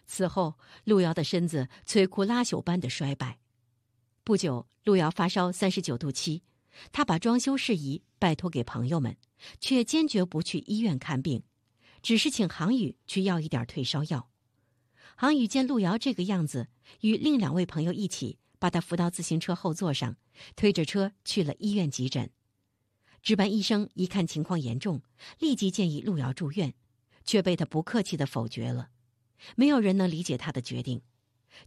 此后，路遥的身子摧枯拉朽般的衰败。不久，路遥发烧39度7，他把装修事宜拜托给朋友们，却坚决不去医院看病，只是请杭宇去要一点退烧药。杭宇见路遥这个样子，与另2位朋友一起把他扶到自行车后座上，推着车去了医院急诊。值班医生一看情况严重，立即建议路遥住院，却被他不客气地否决了。没有人能理解他的决定。